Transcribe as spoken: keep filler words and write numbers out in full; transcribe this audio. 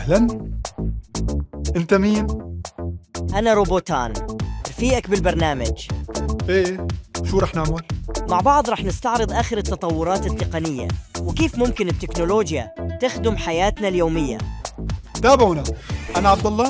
أهلاً. أنت مين؟ أنا روبوتان، رفيقك بالبرنامج. إيه، شو رح نعمل؟ مع بعض رح نستعرض آخر التطورات التقنية وكيف ممكن التكنولوجيا تخدم حياتنا اليومية. تابعونا، أنا عبد الله.